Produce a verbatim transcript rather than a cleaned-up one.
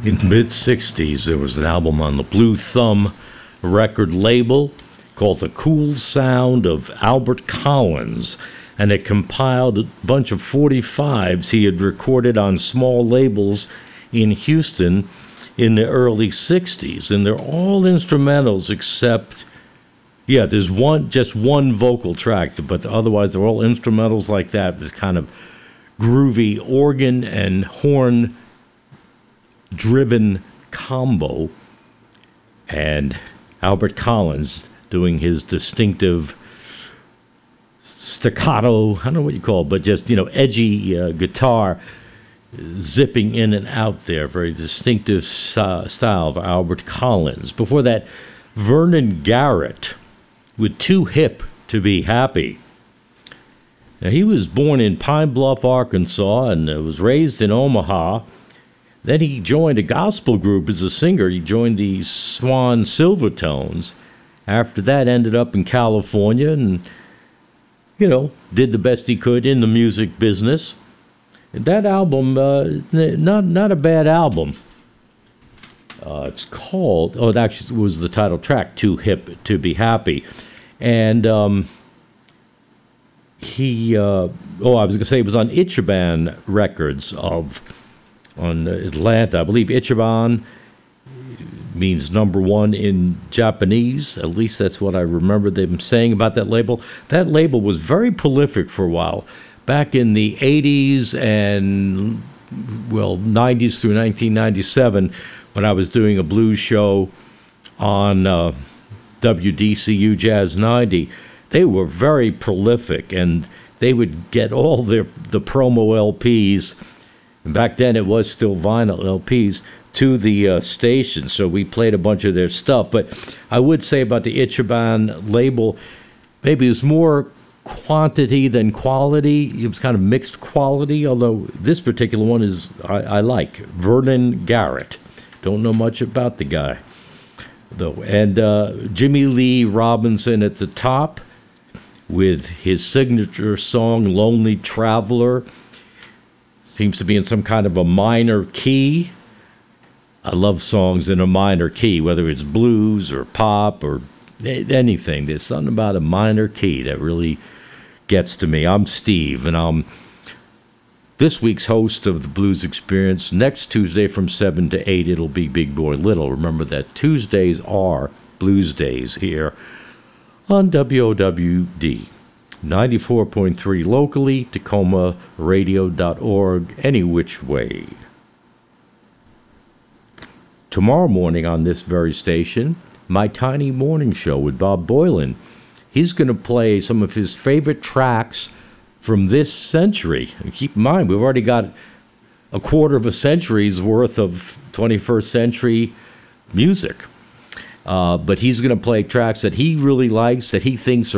In the mid-sixties, there was an album on the Blue Thumb record label called The Cool Sound of Albert Collins, and it compiled a bunch of forty-fives he had recorded on small labels in Houston in the early sixties, and they're all instrumentals except, yeah, there's one, just one vocal track, but otherwise they're all instrumentals like that, this kind of groovy organ and horn driven combo, and Albert Collins doing his distinctive staccato, I don't know what you call it, but just, you know, edgy uh, guitar zipping in and out there. Very distinctive uh, style of Albert Collins. Before that, Vernon Garrett with Too Hip to Be Happy. Now, he was born in Pine Bluff, Arkansas, and uh, was raised in Omaha. Then he joined a gospel group as a singer. He joined the Swan Silvertones. After that, ended up in California and, you know, did the best he could in the music business. And that album, uh, not not a bad album. Uh, it's called, oh, it actually was the title track, Too Hip to Be Happy. And um, he, uh, oh, I was going to say it was on Ichiban Records of, on Atlanta. I believe Ichiban means number one in Japanese. At least that's what I remember them saying about that label. That label was very prolific for a while. Back in the eighties and, well, nineties through nineteen ninety-seven, when I was doing a blues show on uh, W D C U Jazz ninety, they were very prolific, and they would get all their the promo L Ps, and back then it was still vinyl L Ps, to the uh, station, so we played a bunch of their stuff. But I would say about the Ichiban label, maybe it was more quantity than quality. It was kind of mixed quality, although this particular one is, I, I like. Vernon Garrett. Don't know much about the guy, though. And uh, Jimmy Lee Robinson at the top with his signature song, Lonely Traveler. Seems to be in some kind of a minor key. I love songs in a minor key, whether it's blues or pop or anything. There's something about a minor key that really gets to me. I'm Steve, and I'm this week's host of the Blues Experience. Next Tuesday from seven to eight, it'll be Big Boy Little. Remember that Tuesdays are Blues Days here on W O W D. ninety-four point three locally, Tacoma Radio dot org, any which way. Tomorrow morning on this very station, My Tiny Morning Show with Bob Boylan. He's going to play some of his favorite tracks from this century. And keep in mind, we've already got a quarter of a century's worth of twenty-first century music. Uh, but he's going to play tracks that he really likes, that he thinks are